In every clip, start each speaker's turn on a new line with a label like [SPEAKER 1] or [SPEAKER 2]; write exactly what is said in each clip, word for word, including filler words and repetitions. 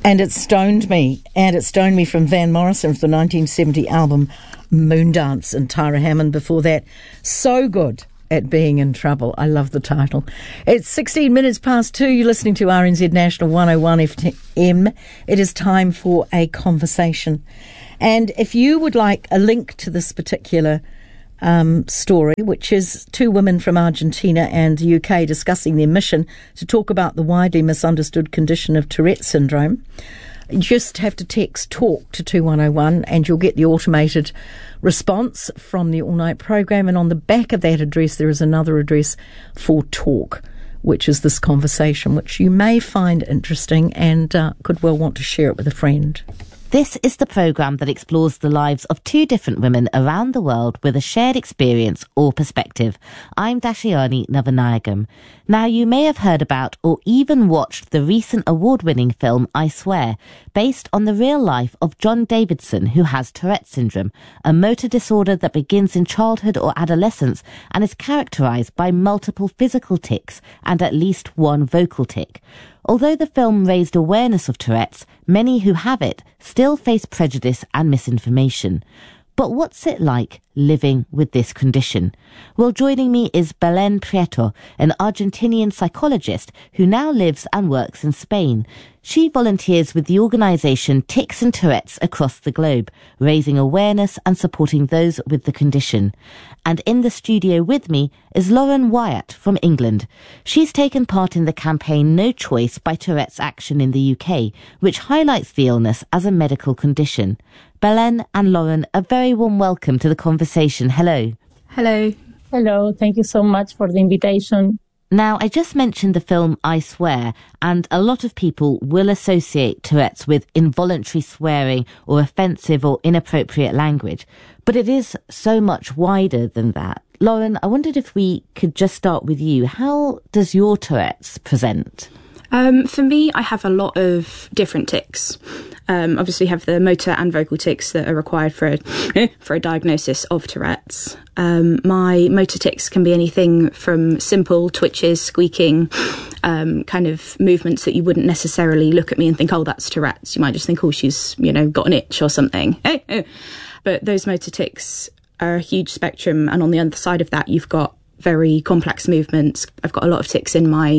[SPEAKER 1] And It Stoned Me. And It Stoned Me from Van Morrison for the nineteen seventy album Moondance, and Tyra Hammond before that. So good at being in trouble. I love the title. It's sixteen minutes past two. You're listening to R N Z National one oh one F M. It is time for a conversation. And if you would like a link to this particular um, story, which is two women from Argentina and the U K discussing their mission to talk about the widely misunderstood condition of Tourette syndrome, you just have to text TALK to two one oh one and you'll get the automated response from the all-night program. And on the back of that address, there is another address for TALK, which is this conversation, which you may find interesting and uh, could well want to share it with a friend.
[SPEAKER 2] This is the programme that explores the lives of two different women around the world with a shared experience or perspective. I'm Dashiani Navanayagam. Now, you may have heard about or even watched the recent award-winning film I Swear, based on the real life of John Davidson, who has Tourette syndrome, a motor disorder that begins in childhood or adolescence and is characterised by multiple physical tics and at least one vocal tic. Although the film raised awareness of Tourette's, many who have it still face prejudice and misinformation. But what's it like living with this condition? Well, joining me is Belén Prieto, an Argentinian psychologist who now lives and works in Spain. She volunteers with the organisation Tics and Tourette's across the globe, raising awareness and supporting those with the condition. And in the studio with me is Lauren Wyatt from England. She's taken part in the campaign No Choice by Tourette's Action in the U K, which highlights the illness as a medical condition. Belén and Lauren, a very warm welcome to the conversation. Hello.
[SPEAKER 3] Hello.
[SPEAKER 4] Hello. Thank you so much for the invitation.
[SPEAKER 2] Now, I just mentioned the film I Swear, and a lot of people will associate Tourette's with involuntary swearing or offensive or inappropriate language. But it is so much wider than that. Lauren, I wondered if we could just start with you. How does your Tourette's present?
[SPEAKER 3] Um, for me, I have a lot of different tics. Um, obviously have the motor and vocal tics that are required for a, for a diagnosis of Tourette's. Um, my motor tics can be anything from simple twitches, squeaking, um, kind of movements that you wouldn't necessarily look at me and think, oh, that's Tourette's. You might just think, oh, she's, you know, got an itch or something. But those motor tics are a huge spectrum. And on the other side of that, you've got very complex movements. I've got a lot of tics in my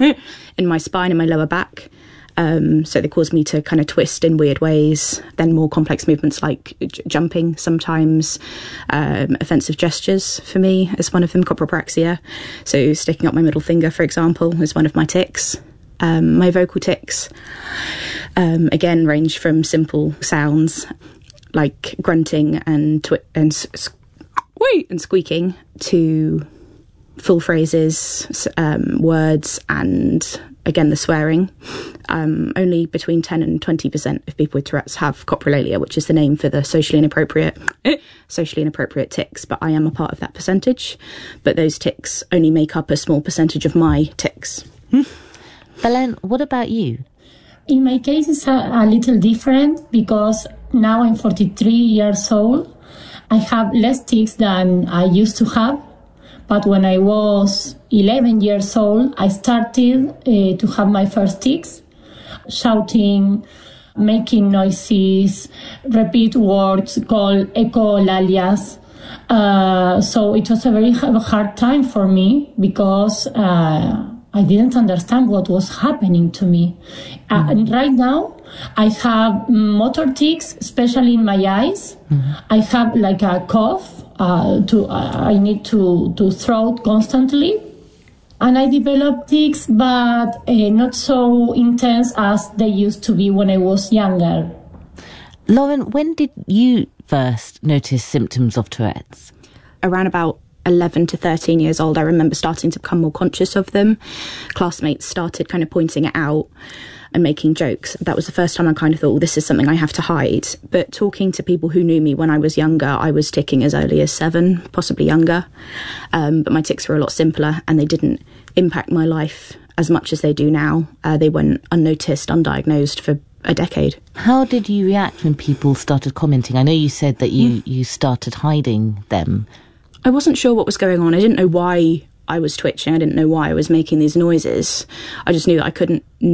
[SPEAKER 3] in my spine and my lower back. Um, so they cause me to kind of twist in weird ways. Then more complex movements like j- jumping sometimes. Um, offensive gestures for me is one of them, copropraxia. So sticking up my middle finger, for example, is one of my tics. Um, my vocal tics, um, again, range from simple sounds like grunting and twi- and, s- wait, and squeaking to full phrases, um, words, and again the swearing. Um, only between ten and twenty percent of people with Tourette's have coprolalia, which is the name for the socially inappropriate socially inappropriate tics, but I am a part of that percentage. But those tics only make up a small percentage of my tics.
[SPEAKER 2] Belén, what about you?
[SPEAKER 4] In my case, it's a, a little different because now I'm forty-three years old. I have less tics than I used to have. But when I was eleven years old, I started uh, to have my first tics, shouting, making noises, repeat words called echolalia. Uh, so it was a very hard time for me because uh, I didn't understand what was happening to me. Mm-hmm. Uh, and right now, I have motor tics, especially in my eyes. Mm-hmm. I have like a cough. Uh, to uh, I need to, to throat constantly. And I developed tics, but uh, not so intense as they used to be when I was younger.
[SPEAKER 2] Lauren, when did you first notice symptoms of Tourette's?
[SPEAKER 3] Around about eleven to thirteen years old, I remember starting to become more conscious of them. Classmates started kind of pointing it out and making jokes. That was the first time I kind of thought, well, this is something I have to hide. But talking to people who knew me when I was younger, I was ticking as early as seven, possibly younger. Um, but my tics were a lot simpler and they didn't impact my life as much as they do now. Uh, they went unnoticed, undiagnosed for a decade.
[SPEAKER 2] How did you react when people started commenting? I know you said that you, mm. you started hiding them.
[SPEAKER 3] I wasn't sure what was going on. I didn't know why I was twitching. I didn't know why I was making these noises. I just knew that I couldn't not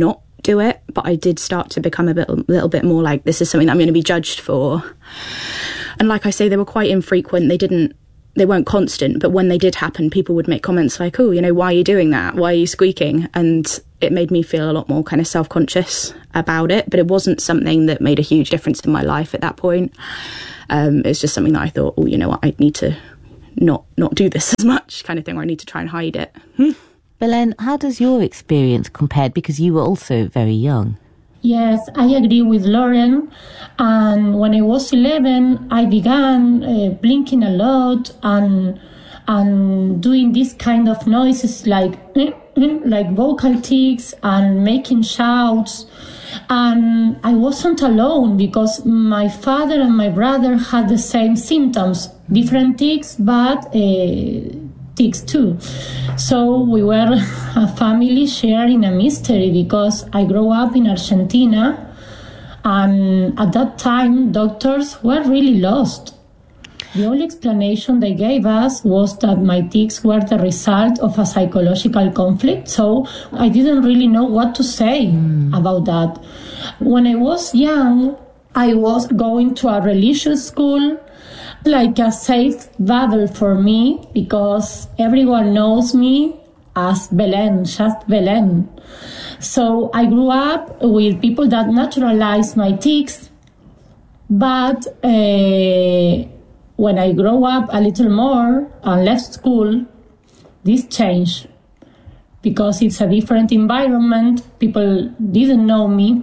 [SPEAKER 3] do it, but I did start to become a bit, a little bit more like, this is something that I'm going to be judged for. And like I say, they were quite infrequent. They didn't, they weren't constant, but when they did happen, people would make comments like, oh, you know, why are you doing that? Why are you squeaking? And it made me feel a lot more kind of self-conscious about it, but it wasn't something that made a huge difference in my life at that point. Um, it's just something that I thought, oh, you know what, I need to not not do this as much kind of thing, or I need to try and hide it. Hmm.
[SPEAKER 2] Belen, how does your experience compare, because you were also very young?
[SPEAKER 4] Yes, I agree with Lauren. And when I was eleven, I began uh, blinking a lot and and doing this kind of noises like like vocal tics and making shouts. And I wasn't alone, because my father and my brother had the same symptoms, different tics, but uh, tics too. So we were a family sharing a mystery, because I grew up in Argentina, and at that time doctors were really lost. The only explanation they gave us was that my tics were the result of a psychological conflict, so I didn't really know what to say mm. about that. When I was young, I was going to a religious school, like a safe bubble for me, because everyone knows me as Belen, just Belen. So I grew up with people that naturalized my tics, but uh, when I grew up a little more and left school, this changed, because it's a different environment. People didn't know me.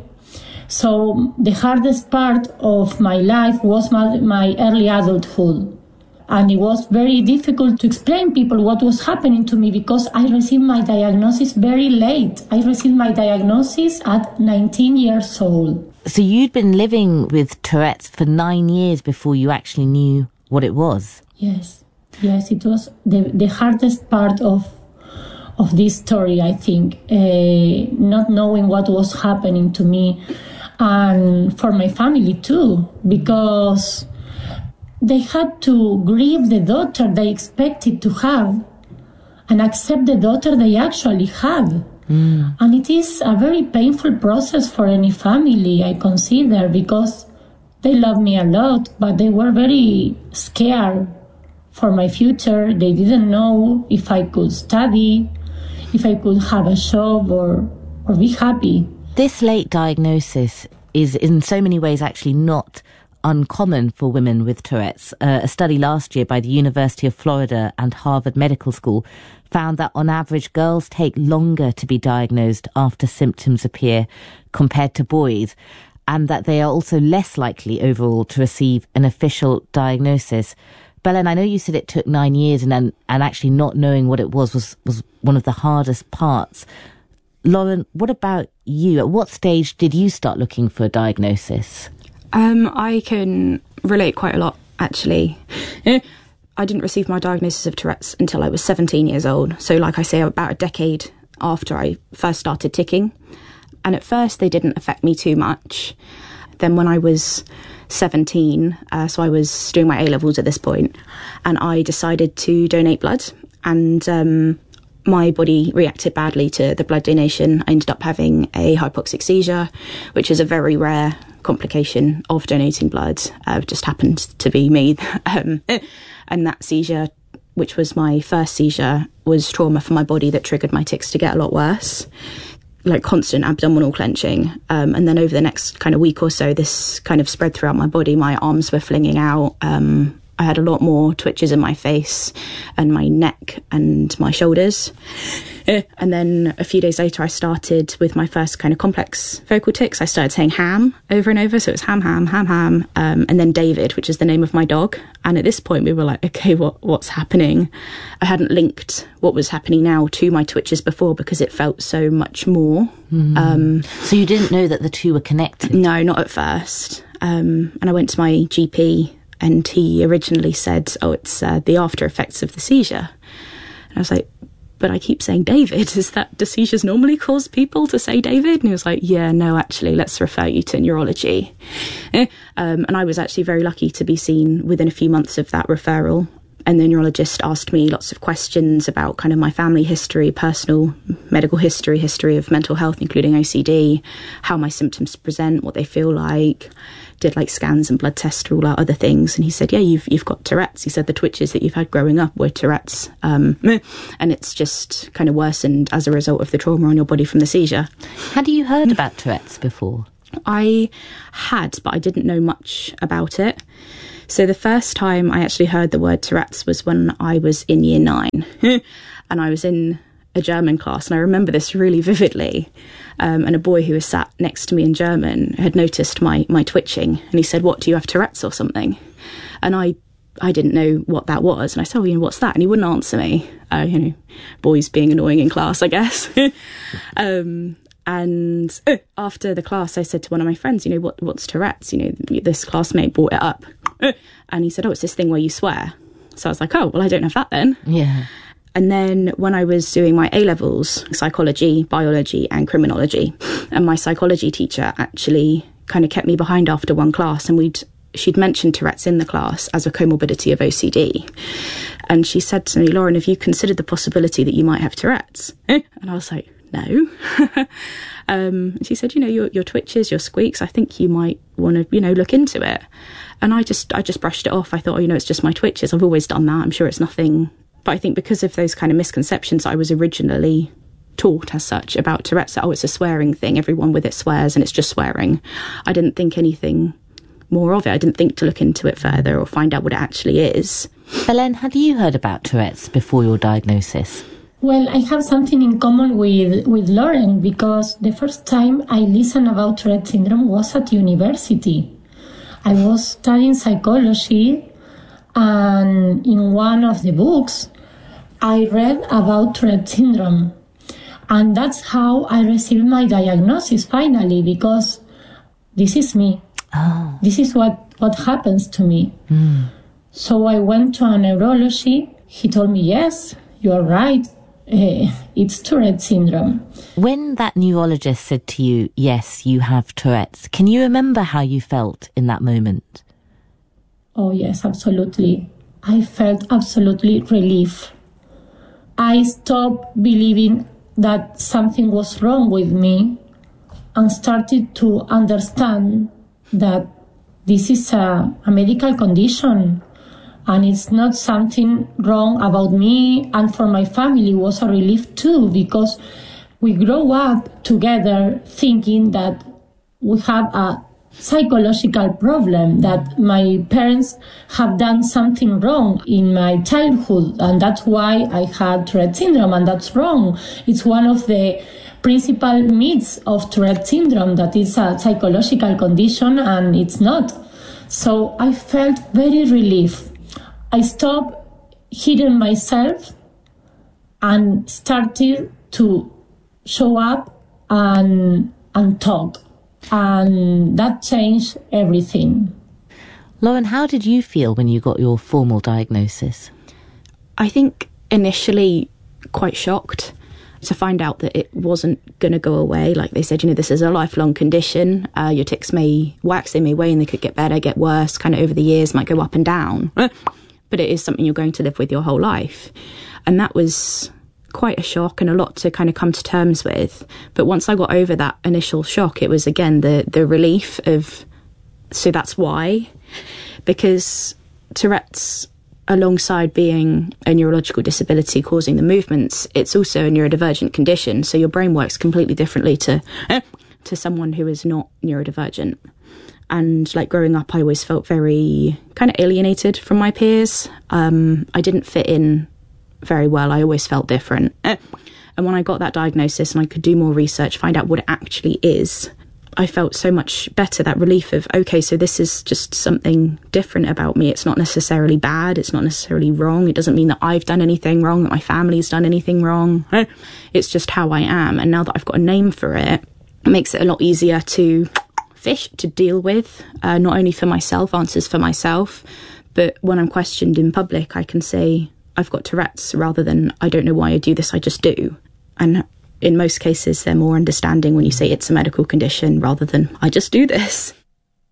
[SPEAKER 4] So the hardest part of my life was my, my early adulthood. And it was very difficult to explain people what was happening to me, because I received my diagnosis very late. I received my diagnosis at nineteen years old.
[SPEAKER 2] So you'd been living with Tourette's for nine years before you actually knew what it was?
[SPEAKER 4] Yes. Yes, it was the, the hardest part of of this story, I think. Uh, not knowing what was happening to me. And for my family too, because they had to grieve the daughter they expected to have and accept the daughter they actually had. Mm. And it is a very painful process for any family, I consider, because they love me a lot, but they were very scared for my future. They didn't know if I could study, if I could have a job or, or be happy.
[SPEAKER 2] This late diagnosis is in so many ways actually not uncommon for women with Tourette's. Uh, a study last year by the University of Florida and Harvard Medical School found that on average girls take longer to be diagnosed after symptoms appear compared to boys, and that they are also less likely overall to receive an official diagnosis. Belen, I know you said it took nine years and then, and actually not knowing what it was, was was one of the hardest parts. Lauren, what about you? At what stage did you start looking for a diagnosis?
[SPEAKER 3] Um, I can relate quite a lot, actually. I didn't receive my diagnosis of Tourette's until I was seventeen years old. So like I say, about a decade after I first started ticking. And at first they didn't affect me too much. Then when I was seventeen, uh, so I was doing my A-levels at this point, and I decided to donate blood. And um, my body reacted badly to the blood donation. I ended up having a hypoxic seizure, which is a very rare complication of donating blood. Uh, it just happened to be me. um, and that seizure, which was my first seizure, was trauma for my body that triggered my tics to get a lot worse, like constant abdominal clenching. Um, and then over the next kind of week or so, this kind of spread throughout my body. My arms were flinging out. Um, I had a lot more twitches in my face and my neck and my shoulders. And then a few days later, I started with my first kind of complex vocal tics. I started saying ham over and over. So it was ham, ham, ham, ham. Um, and then David, which is the name of my dog. And at this point, we were like, okay, what what's happening? I hadn't linked what was happening now to my twitches before, because it felt so much more.
[SPEAKER 2] Mm.
[SPEAKER 3] Um,
[SPEAKER 2] so you didn't know that the two were connected?
[SPEAKER 3] No, not at first. Um, and I went to my G P, and he originally said, oh, it's uh, the after effects of the seizure. And I was like, but I keep saying David. Is that, do seizures normally cause people to say David? And he was like, yeah, no, actually, let's refer you to neurology. um, and I was actually very lucky to be seen within a few months of that referral. and the neurologist asked me lots of questions about kind of my family history, personal medical history, history of mental health, including O C D, how my symptoms present, what they feel like. Did like scans and blood tests to rule out other things. And he said, yeah, you've you've got Tourette's. He said the twitches that you've had growing up were Tourette's. Um, and it's just kind of worsened as a result of the trauma on your body from the seizure.
[SPEAKER 2] Had you heard about Tourette's before? I
[SPEAKER 3] had, but I didn't know much about it. So the first time I actually heard the word Tourette's was when I was in year nine. And I was in a German class, and I remember this really vividly. Um, and a boy who was sat next to me in German had noticed my my twitching, and he said, "What, do you have Tourette's or something?" And I I didn't know what that was, and I said, "Oh, you know, what's that?" And he wouldn't answer me. Uh, you know, boys being annoying in class, I guess. um, and after the class, I said to one of my friends, "You know, what what's Tourette's?" You know, this classmate brought it up, and he said, "Oh, it's this thing where you swear." So I was like, "Oh, well, I don't have that then."
[SPEAKER 2] Yeah.
[SPEAKER 3] And then when I was doing my A-levels, psychology, biology and criminology, and my psychology teacher actually kind of kept me behind after one class, and we'd she'd mentioned Tourette's in the class as a comorbidity of O C D. And she said to me, "Lauren, have you considered the possibility that you might have Tourette's?" And I was like, "No." um, she said, "You know, your, your twitches, your squeaks, I think you might want to, you know, look into it." And I just, I just brushed it off. I thought, oh, you know, it's just my twitches. I've always done that. I'm sure it's nothing. But I think because of those kind of misconceptions, I was originally taught as such about Tourette's, that, oh, it's a swearing thing. Everyone with it swears and it's just swearing. I didn't think anything more of it. I didn't think to look into it further or find out what it actually is.
[SPEAKER 2] Helen, had you heard about Tourette's before your diagnosis?
[SPEAKER 4] Well, I have something in common with, with Lauren, because the first time I listened about Tourette syndrome was at university. I was studying psychology, and in one of the books, I read about Tourette syndrome. And that's how I received my diagnosis finally, because this is me.
[SPEAKER 2] Oh.
[SPEAKER 4] This is what, what happens to me.
[SPEAKER 2] Mm.
[SPEAKER 4] So I went to a neurology. He told me, yes, you are right. Uh, it's Tourette syndrome.
[SPEAKER 2] When that neurologist said to you, yes, you have Tourette's, can you remember how you felt in that moment?
[SPEAKER 4] Oh, yes, absolutely. I felt absolutely relief. I stopped believing that something was wrong with me and started to understand that this is a, a medical condition and it's not something wrong about me, and for my family it was a relief too, because we grow up together thinking that we have a psychological problem, that my parents have done something wrong in my childhood, and that's why I had Tourette syndrome, and that's wrong. It's one of the principal myths of Tourette syndrome, that it's a psychological condition, and it's not. So I felt very relief. I stopped hiding myself and started to show up and and talk. And that changed everything.
[SPEAKER 2] Lauren, how did you feel when you got your formal diagnosis?
[SPEAKER 3] I think initially quite shocked to find out that it wasn't going to go away. Like they said, you know, this is a lifelong condition. Uh, your tics may wax, they may wane, they could get better, get worse, kind of over the years, might go up and down. But it is something you're going to live with your whole life. And that was quite a shock and a lot to kind of come to terms with. But once I got over that initial shock, it was again the the relief of, so that's why. Because Tourette's, alongside being a neurological disability causing the movements, it's also a neurodivergent condition. So your brain works completely differently to to someone who is not neurodivergent. And like growing up, I always felt very kind of alienated from my peers. Um, I didn't fit in very well. I always felt different. And when I got that diagnosis and I could do more research, find out what it actually is, I felt so much better, that relief of, okay, so this is just something different about me. It's not necessarily bad. It's not necessarily wrong. It doesn't mean that I've done anything wrong, that my family's done anything wrong. It's just how I am. And now that I've got a name for it, it makes it a lot easier to fish to deal with, uh, not only for myself, answers for myself, but when I'm questioned in public, I can say, I've got Tourette's, rather than, I don't know why I do this, I just do. And in most cases, they're more understanding when you say it's a medical condition rather than, I just do this.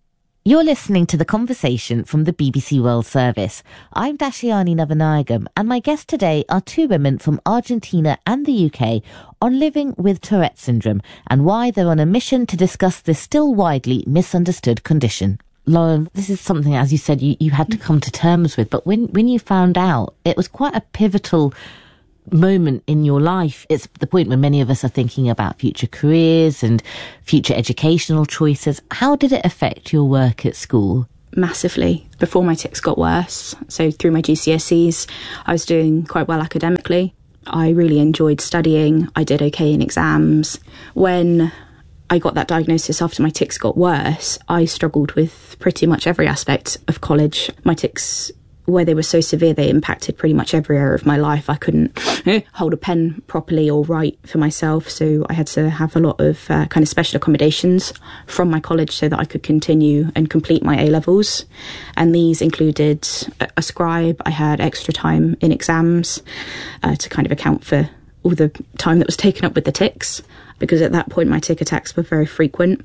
[SPEAKER 2] You're listening to The Conversation from the B B C World Service. I'm Dashiani Navanayagam, and my guests today are two women from Argentina and the U K on living with Tourette syndrome and why they're on a mission to discuss this still widely misunderstood condition. Lauren, this is something, as you said, you, you had to come to terms with, but when, when you found out, it was quite a pivotal moment in your life. It's the point when many of us are thinking about future careers and future educational choices. How did it affect your work at school?
[SPEAKER 3] Massively. Before my tics got worse, so through my G C S Es, I was doing quite well academically. I really enjoyed studying. I did okay in exams. When I got that diagnosis after my tics got worse, I struggled with pretty much every aspect of college. My tics, where they were so severe, they impacted pretty much every area of my life. I couldn't hold a pen properly or write for myself, so I had to have a lot of uh, kind of special accommodations from my college so that I could continue and complete my A-levels. And these included a scribe. I had extra time in exams uh, to kind of account for all the time that was taken up with the tics, because at that point my tic attacks were very frequent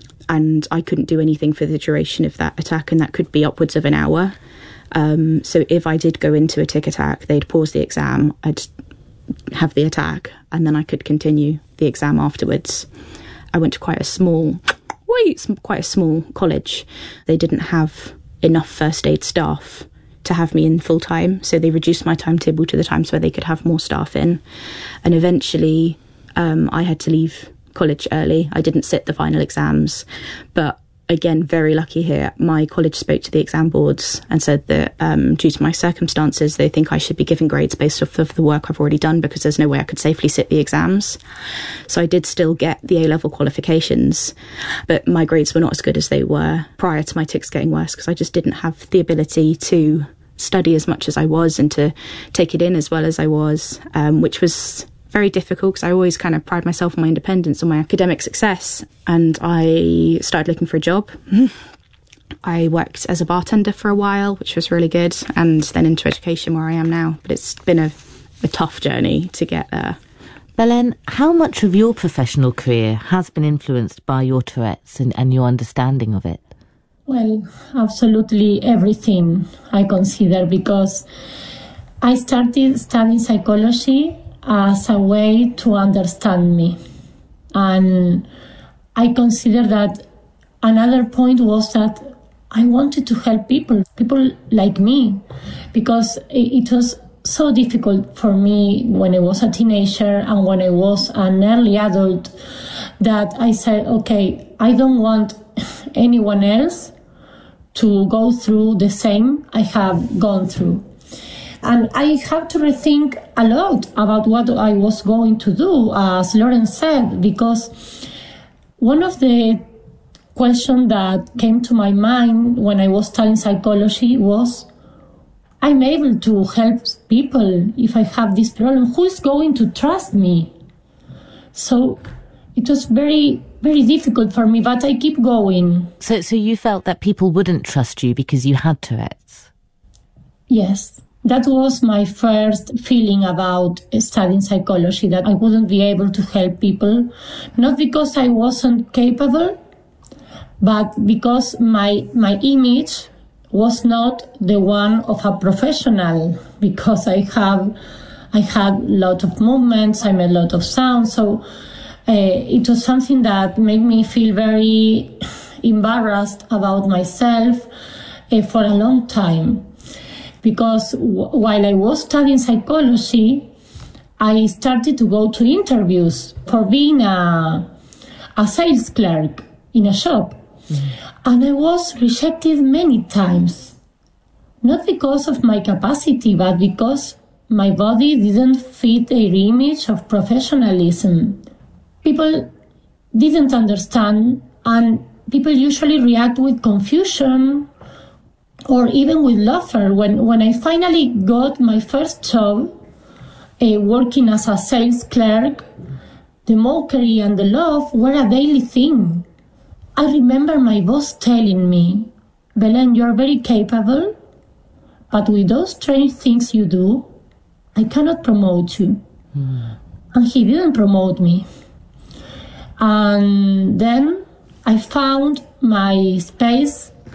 [SPEAKER 3] and I couldn't do anything for the duration of that attack, and that could be upwards of an hour. Um, so if I did go into a tic attack, they'd pause the exam, I'd have the attack, and then I could continue the exam afterwards. I went to quite a small, wait, quite a small college. They didn't have enough first aid staff to have me in full time, so they reduced my timetable to the times where they could have more staff in. And eventually, um, I had to leave college early. I didn't sit the final exams, but again, very lucky here. My college spoke to the exam boards and said that um, due to my circumstances, they think I should be given grades based off of the work I've already done, because there's no way I could safely sit the exams. So I did still get the A-level qualifications, but my grades were not as good as they were prior to my tics getting worse, because I just didn't have the ability to study as much as I was and to take it in as well as I was, um, which was very difficult because I always kind of pride myself on my independence, on my academic success. And I started looking for a job. I worked as a bartender for a while, which was really good, and then into education where I am now. But it's been a, a tough journey to get there.
[SPEAKER 2] Belen, how much of your professional career has been influenced by your Tourette's and, and your understanding of it?
[SPEAKER 4] Well, absolutely everything, I consider, because I started studying psychology as a way to understand me. And I consider that another point was that I wanted to help people, people like me, because it was so difficult for me when I was a teenager and when I was an early adult that I said, okay, I don't want anyone else to go through the same I have gone through. And I had to rethink a lot about what I was going to do, as Lauren said, because one of the questions that came to my mind when I was studying psychology was, I'm able to help people if I have this problem. Who is going to trust me? So it was very, very difficult for me, but I keep going.
[SPEAKER 2] So, so you felt that people wouldn't trust you because you had Tourette's?
[SPEAKER 4] Yes. That was my first feeling about studying psychology, that I wouldn't be able to help people, not because I wasn't capable, but because my my image was not the one of a professional, because I have I had a lot of movements, I made a lot of sounds, so uh, it was something that made me feel very embarrassed about myself uh, for a long time. Because w- while I was studying psychology, I started to go to interviews for being a, a sales clerk in a shop. Mm-hmm. And I was rejected many times. Not because of my capacity, but because my body didn't fit their image of professionalism. People didn't understand, and people usually react with confusion or even with laughter. When, when I finally got my first job, uh, working as a sales clerk, the mockery and the laugh were a daily thing. I remember my boss telling me, Belen, you're very capable, but with those strange things you do, I cannot promote you. Mm. And he didn't promote me. And then I found my space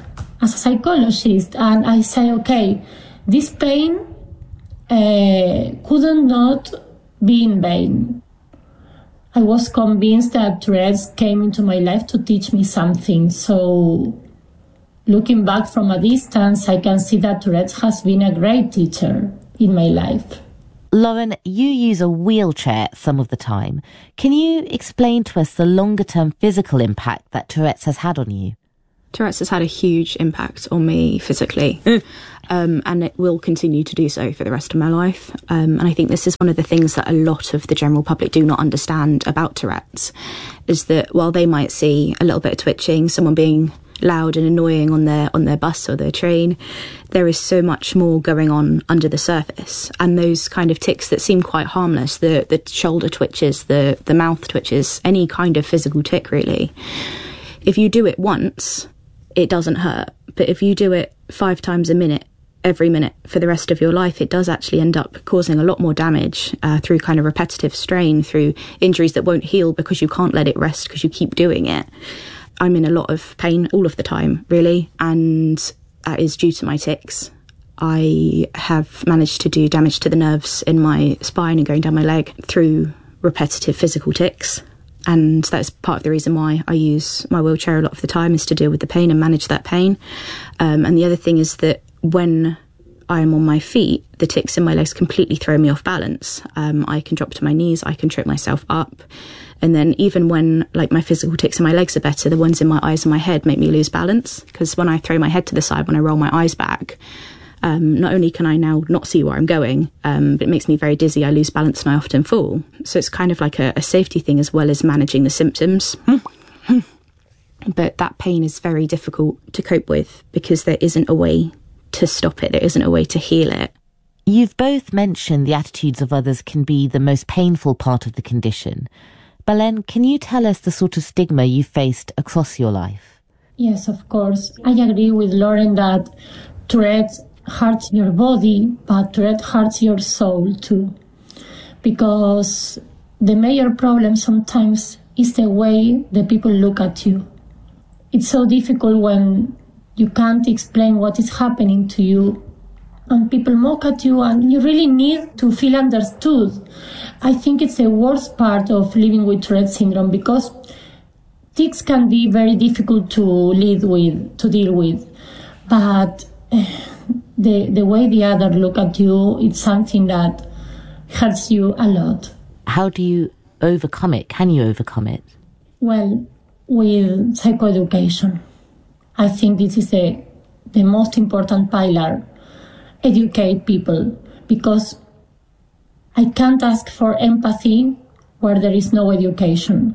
[SPEAKER 4] as a psychologist, and I say, okay, this pain uh, couldn't not be in vain. I was convinced that Tourette's came into my life to teach me something. So looking back from a distance, I can see that Tourette's has been a great teacher in my life.
[SPEAKER 2] Lauren, you use a wheelchair some of the time. Can you explain to us the longer-term physical impact that Tourette's has had on you?
[SPEAKER 3] Tourette's has had a huge impact on me physically, um, and it will continue to do so for the rest of my life. Um, and I think this is one of the things that a lot of the general public do not understand about Tourette's, is that while they might see a little bit of twitching, someone being loud and annoying on their on their bus or their train, there is so much more going on under the surface. And those kind of tics that seem quite harmless, the the shoulder twitches, the the mouth twitches, any kind of physical tic really, if you do it once, it doesn't hurt. But if you do it five times a minute, every minute for the rest of your life, it does actually end up causing a lot more damage uh, through kind of repetitive strain, through injuries that won't heal because you can't let it rest because you keep doing it. I'm in a lot of pain all of the time, really, and that is due to my tics. I have managed to do damage to the nerves in my spine and going down my leg through repetitive physical tics, and that's part of the reason why I use my wheelchair a lot of the time, is to deal with the pain and manage that pain. Um, and the other thing is that when I'm on my feet, the tics in my legs completely throw me off balance. Um, I can drop to my knees, I can trip myself up. And then even when like my physical tics in my legs are better, the ones in my eyes and my head make me lose balance, because when I throw my head to the side, when I roll my eyes back, um, not only can I now not see where I'm going, um, but it makes me very dizzy. I lose balance and I often fall. So it's kind of like a, a safety thing as well as managing the symptoms. But that pain is very difficult to cope with because there isn't a way to stop it. There isn't a way to heal it.
[SPEAKER 2] You've both mentioned the attitudes of others can be the most painful part of the condition. Belen, can you tell us the sort of stigma you faced across your life?
[SPEAKER 4] Yes, of course. I agree with Lauren that Tourette hurts your body, but Tourette hurts your soul too. Because the major problem sometimes is the way the people look at you. It's so difficult when you can't explain what is happening to you, and people mock at you, and you really need to feel understood. I think it's the worst part of living with Tourette syndrome, because tics can be very difficult to live with, to deal with. But the the way the other look at you, it's something that hurts you a lot.
[SPEAKER 2] How do you overcome it? Can you overcome it?
[SPEAKER 4] Well, with psychoeducation. I think this is the, the most important pillar. Educate people, because I can't ask for empathy where there is no education.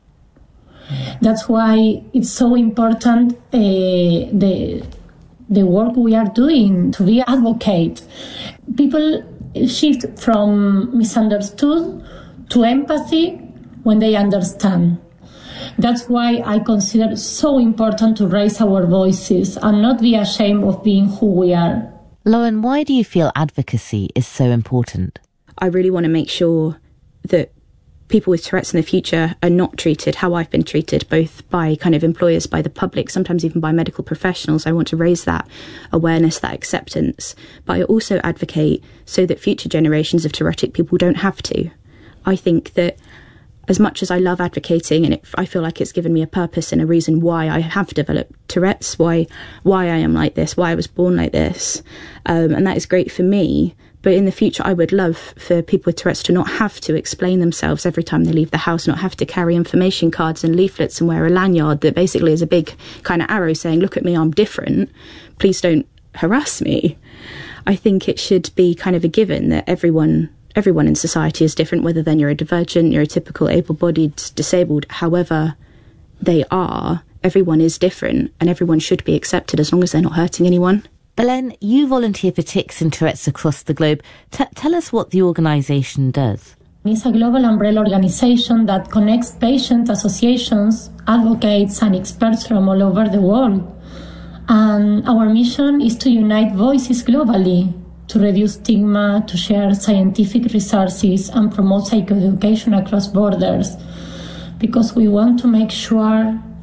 [SPEAKER 4] That's why it's so important uh, the the work we are doing to be advocate. People shift from misunderstood to empathy when they understand. That's why I consider it so important to raise our voices and not be ashamed of being who we are.
[SPEAKER 2] Lauren, why do you feel advocacy is so important?
[SPEAKER 3] I really want to make sure that people with Tourette's in the future are not treated how I've been treated, both by kind of employers, by the public, sometimes even by medical professionals. I want to raise that awareness, that acceptance. But I also advocate so that future generations of Tourettic people don't have to. I think that as much as I love advocating, and it, I feel like it's given me a purpose and a reason why I have developed Tourette's, why why I am like this, why I was born like this, um, and that is great for me. But in the future, I would love for people with Tourette's to not have to explain themselves every time they leave the house, not have to carry information cards and leaflets and wear a lanyard that basically is a big kind of arrow saying, look at me, I'm different, please don't harass me. I think it should be kind of a given that everyone everyone in society is different, whether then you're a divergent, you're a typical able-bodied, disabled, however they are, everyone is different and everyone should be accepted as long as they're not hurting anyone.
[SPEAKER 2] Belen, you volunteer for tics and Tourette's across the globe. T- tell us what the organisation does.
[SPEAKER 4] It's a global umbrella organisation that connects patient associations, advocates and experts from all over the world. And our mission is to unite voices globally, to reduce stigma, to share scientific resources and promote psychoeducation across borders, because we want to make sure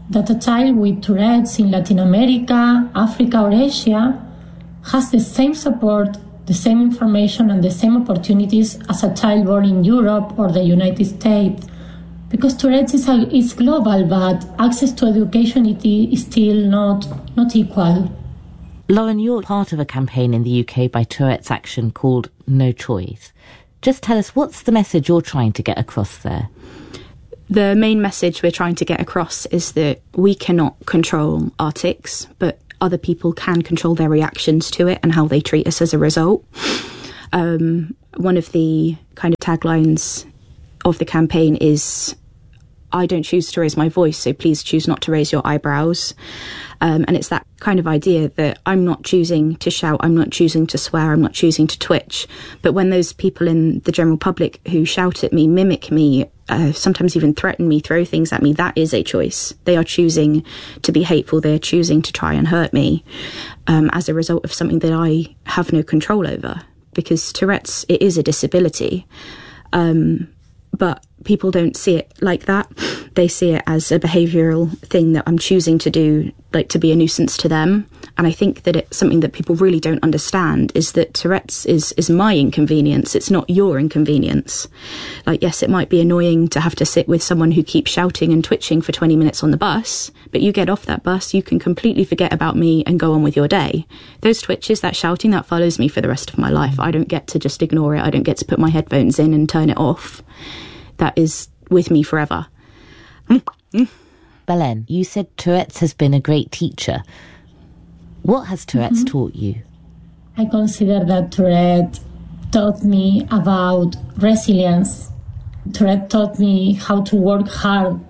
[SPEAKER 4] that a child with Tourette's in Latin America, Africa, or Asia has the same support, the same information, and the same opportunities as a child born in Europe or the United States. Because Tourette's is, a, is global, but access to education it is still not, not equal.
[SPEAKER 2] Lauren, you're part of a campaign in the U K by Tourette's Action called No Choice. Just tell us, what's the message you're trying to get across there?
[SPEAKER 3] The main message we're trying to get across is that we cannot control our tics, but other people can control their reactions to it and how they treat us as a result. Um, one of the kind of taglines of the campaign is, I don't choose to raise my voice, so please choose not to raise your eyebrows. Um, and it's that kind of idea that I'm not choosing to shout, I'm not choosing to swear, I'm not choosing to twitch. But when those people in the general public who shout at me, mimic me, uh, sometimes even threaten me, throw things at me, that is a choice. They are choosing to be hateful, they are choosing to try and hurt me um, as a result of something that I have no control over. Because Tourette's, it is a disability. Um, but people don't see it like that. They see it as a behavioural thing that I'm choosing to do, like to be a nuisance to them. And I think that it's something that people really don't understand is that Tourette's is, is my inconvenience. It's not your inconvenience. Like, yes, it might be annoying to have to sit with someone who keeps shouting and twitching for twenty minutes on the bus, but you get off that bus, you can completely forget about me and go on with your day. Those twitches, that shouting, that follows me for the rest of my life. I don't get to just ignore it. I don't get to put my headphones in and turn it off. That is with me forever. Mm. Mm.
[SPEAKER 2] Belen, you said Tourette's has been a great teacher. What has Tourette's mm-hmm. taught you?
[SPEAKER 4] I consider that Tourette taught me about resilience. Tourette taught me how to work hard.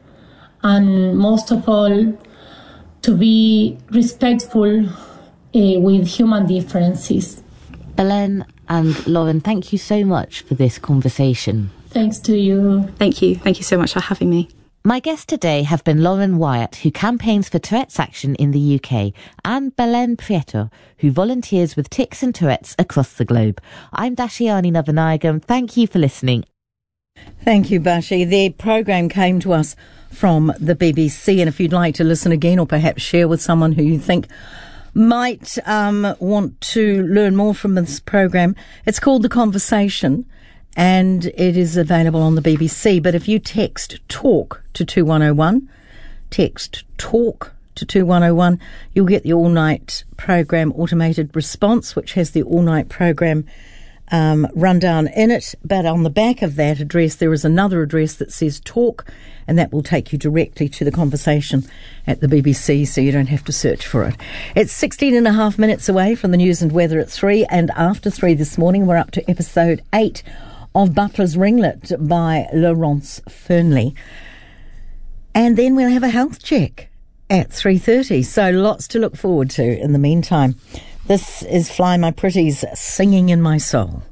[SPEAKER 4] And most of all, to be respectful uh, with human differences.
[SPEAKER 2] Belen and Lauren, thank you so much for this conversation.
[SPEAKER 4] Thanks to you.
[SPEAKER 3] Thank you. Thank you so much for having me.
[SPEAKER 2] My guests today have been Lauren Wyatt, who campaigns for Tourette's Action in the U K, and Belen Prieto, who volunteers with tics and Tourette's across the globe. I'm Dashiani Navanayagam. Thank you for listening.
[SPEAKER 1] Thank you, Bashi. The programme came to us from the B B C, and if you'd like to listen again or perhaps share with someone who you think might um, want to learn more from this programme, it's called The Conversation, and it is available on the B B C. But if you text TALK to two one oh one, text TALK to two one oh one, you'll get the all-night programme automated response, which has the all-night programme um, rundown in it. But on the back of that address, there is another address that says TALK, and that will take you directly to the conversation at the B B C, so you don't have to search for it. It's sixteen and a half minutes away from the news and weather at three, and after three this morning, we're up to episode eight of Butler's Ringlet by Laurence Fernley. And then we'll have a health check at three thirty. So lots to look forward to in the meantime. This is Fly My Pretties, Singing in My Soul.